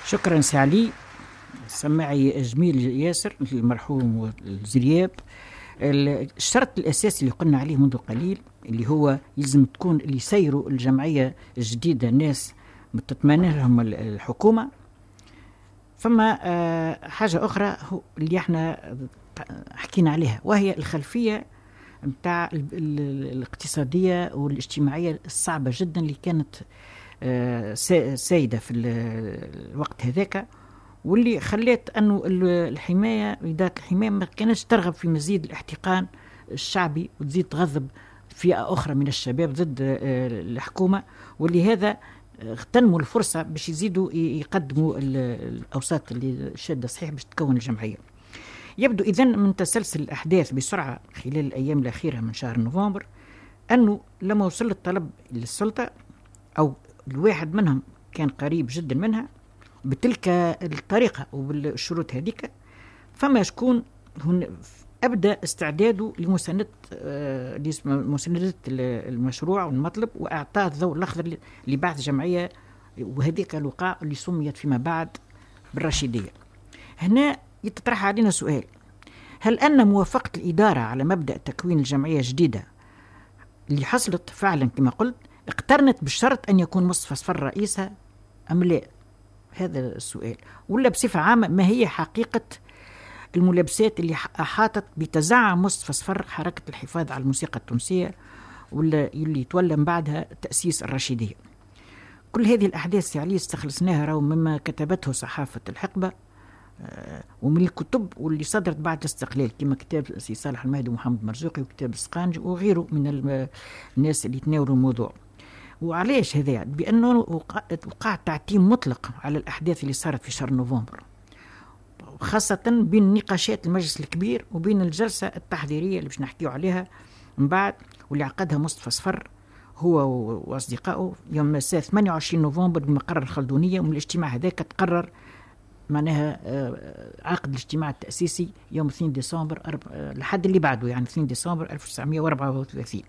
شكرا سي علي. سماعي جميل ياسر المرحوم والزرياب. الشرط الأساسي اللي قلنا عليه منذ قليل اللي هو يلزم تكون اللي يسيروا الجمعية الجديدة ناس تتمنى لهم الحكومة. فما حاجة أخرى اللي احنا حكينا عليها وهي الخلفية متاع الاقتصادية والاجتماعية الصعبة جدا اللي كانت سايدة في الوقت هذاك، واللي خلت أنه الحماية إدارة الحماية ما كانتش ترغب في مزيد الاحتقان الشعبي وتزيد تغضب فئة أخرى من الشباب ضد الحكومة، واللي هذا اغتنموا الفرصة باش يزيدوا يقدموا الأوساط اللي شادة صحيح باش تكون الجمعية. يبدو إذن من تسلسل الأحداث بسرعة خلال الأيام الأخيرة من شهر نوفمبر أنه لما وصل الطلب للسلطة أو الواحد منهم كان قريب جدا منها بتلك الطريقة وبالشروط هذيك، فما شكون أبدأ استعداده لمساندة المشروع والمطلب وإعطاء الضوء الأخضر لبعث جمعية، وهذيك الوقائع اللي سميت فيما بعد بالرشيدية. هنا يتطرح علينا سؤال: هل أن موافقة الإدارة على مبدأ تكوين الجمعية الجديدة اللي حصلت فعلا كما قلت اقترنت بالشرط أن يكون مصطفى صفر رئيسها أم لا؟ هذا السؤال. ولا بصفة عامة ما هي حقيقة الملابسات اللي أحاطت بتزعم مصطفى صفر حركة الحفاظ على الموسيقى التونسية ولا اللي تولى من بعدها تأسيس الرشيدية؟ كل هذه الأحداث يعني استخلصناها مما كتبته صحافة الحقبة ومن الكتب واللي صدرت بعد الاستقلال كما كتاب سي صالح المهدي ومحمد مرزوقي وكتاب السقانج وغيره من الناس اللي تناولوا الموضوع. وعليش هذا؟ بأنه وقع تعتيم مطلق على الأحداث اللي صارت في شهر نوفمبر، خاصة بين نقاشات المجلس الكبير وبين الجلسة التحضيرية اللي باش نحكيو عليها من بعد واللي عقدها مصطفى صفر هو وأصدقائه يوم مساء 28 نوفمبر بمقر الخلدونية. ومن الاجتماع هذاك تقرر معناها عقد الاجتماع التأسيسي يوم 2 ديسمبر لحد اللي بعده يعني 2 ديسمبر 1934.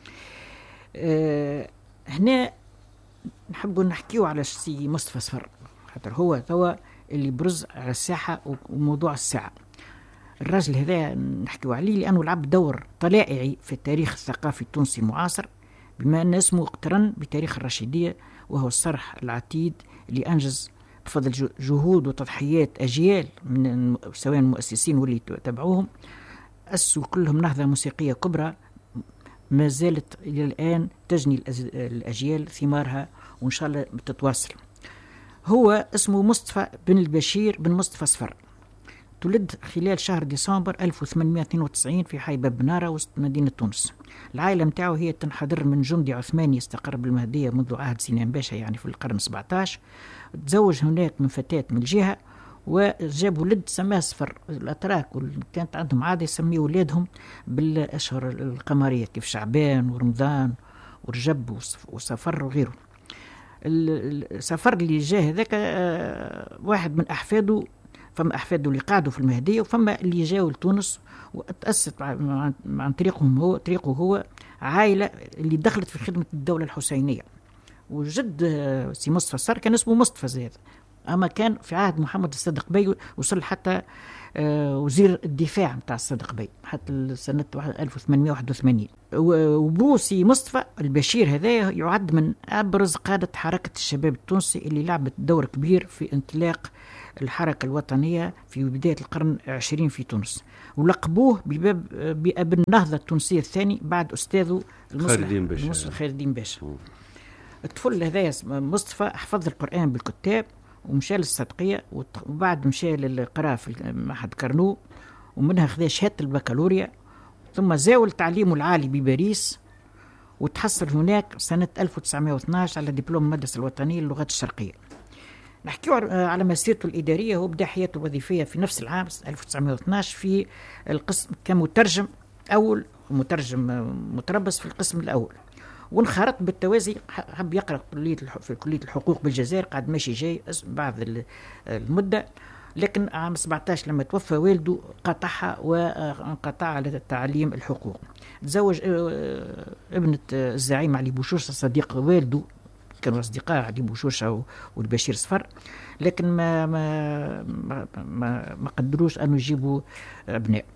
هنا نحبوا نحكيو على سي مصطفى صفر خاطر هو اللي برز على الساحة وموضوع الساعة. الراجل هذا نحكيو عليه لأنه لعب دور طلائعي في التاريخ الثقافي التونسي المعاصر، بما أن اسمه اقترن بتاريخ الرشيدية وهو الصرح العتيد اللي أنجز بفضل جهود وتضحيات أجيال من سواء المؤسسين واللي تبعوهم أسسوا كلهم نهضة موسيقية كبرى ما زالت إلى الآن تجني الأجيال ثمارها وإن شاء الله بتتواصل. هو اسمه مصطفى بن البشير بن مصطفى صفر، تولد خلال شهر ديسمبر 1892 في حي باب بنارة وسط مدينة تونس. العائلة متاعه هي تنحدر من جندي عثماني استقر بالمهدية منذ عهد سنان باشا يعني في القرن 17. تزوج هناك من فتاة من الجهة وجاب ولد سماه صفر. الأتراك كانت عندهم عادة يسميه ولادهم بالأشهر القمرية كيف شعبان ورمضان ورجب وصفر وغيره. السفر اللي جاء هذاك واحد من أحفاده، فما أحفاده اللي قعدوا في المهدية وفما اللي جاوا لتونس وتأسست عن طريقه هو عائلة اللي دخلت في خدمة الدولة الحسينية. وجد سي مصطفى صار كان اسمه مصطفى زياد، أما كان في عهد محمد الصدق بي وصل حتى وزير الدفاع متاع الصدق بي حتى سنة 1881. وبوسي مصطفى البشير هذا يعد من أبرز قادة حركة الشباب التونسي اللي لعبت دور كبير في انطلاق الحركة الوطنية في بداية القرن 20 في تونس، ولقبوه بأب النهضة التونسية الثاني بعد أستاذه خير الدين باشا. الطفل هذا مصطفى حفظ القرآن بالكتاب ومشى للصدقية وبعد مشى للقراءة في معهد كرنو ومنها خذا شهادة البكالوريا، ثم زاول تعليمه العالي بباريس وتحصل هناك سنة 1912 على دبلوم المدرسة الوطنية للغات الشرقية. نحكي على مسيرته الإدارية. هو بدأ حياته الوظيفية في نفس العام 1912 في القسم كمترجم أول مترجم متربص في القسم الأول، وانخرط بالتوازي حب يقرأ في كلية الحقوق بالجزائر قاعد ماشي جاي بعد المدة، لكن عام 17 لما توفى والده قطعها وانقطع على تعليم الحقوق. تزوج ابنة الزعيم علي بوشوش صديق والده كانوا أصدقاء علي بوشوشة والبشير صفر، لكن ما قدروش أن يجيبوا أبناء.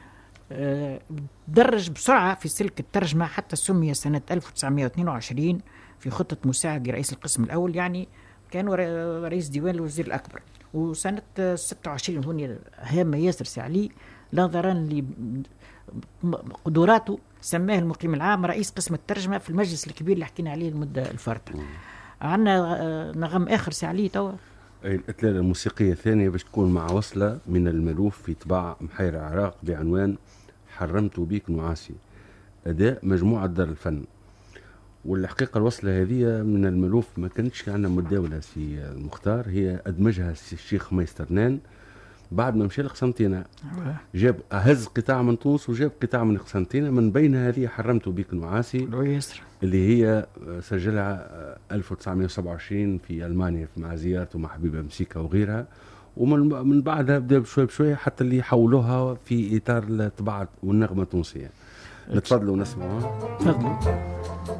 درج بسرعة في سلك الترجمة حتى سمي سنة 1922 في خطة مساعد لرئيس القسم الأول، يعني كان رئيس ديوان الوزير الأكبر. وسنة 26 هنا هامة ياسر سعلي نظرا لقدراته سماه المقيم العام رئيس قسم الترجمة في المجلس الكبير اللي حكينا عليه المدة الفارطة. عندنا نغم آخر سعلي توا، الإطلالة الموسيقية الثانية باش تكون مع وصلة من الملوف في طباعة محير العراق بعنوان حرمت بيك نعاسي، أداء مجموعة دار الفن. والحقيقة الوصلة هذه من الملوف ما كانتش عندنا مداولة سي المختار، هي أدمجها الشيخ ميسترنان بعد ما مشى لقسنطينة، جاب هز قطاع من تونس وجاب قطاع من قسنطينة، من بين هذه حرمت بيك نعاسي اللي هي سجلها 1927 في ألمانيا مع زيارته مع حبيبة مسيكا وغيرها، ومن بعدها بدأ بشوي بشوي حتى اللي حولوها في إطار الطباعة والنغمة التونسية. نتفضلوا ونسمعوا. تفضلوا.